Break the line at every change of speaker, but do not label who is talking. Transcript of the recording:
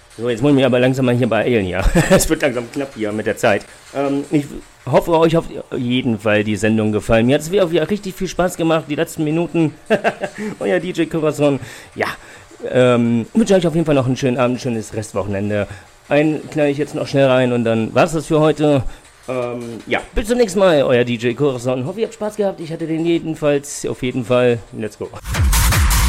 So, jetzt muss ich mich aber langsam mal hier beeilen, ja. Es wird langsam knapp hier mit der Zeit. Ich hoffe, euch hat auf jeden Fall die Sendung gefallen. Mir hat es wieder richtig viel Spaß gemacht, die letzten Minuten. Euer DJ Corazon. Ja, wünsche euch auf jeden Fall noch einen schönen Abend, ein schönes Restwochenende. Einen knall ich jetzt noch schnell rein und dann war's das für heute. Ja, bis zum nächsten Mal, euer DJ Corazon. Hoffe, ihr habt Spaß gehabt. Ich hatte den jedenfalls, auf jeden Fall. Let's go.